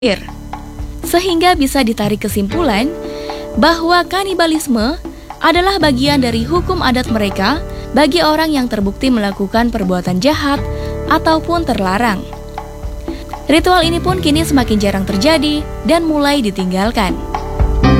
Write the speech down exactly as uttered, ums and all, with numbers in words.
Sehingga bisa ditarik kesimpulan bahwa kanibalisme adalah bagian dari hukum adat mereka bagi orang yang terbukti melakukan perbuatan jahat ataupun terlarang. Ritual ini pun kini semakin jarang terjadi dan mulai ditinggalkan.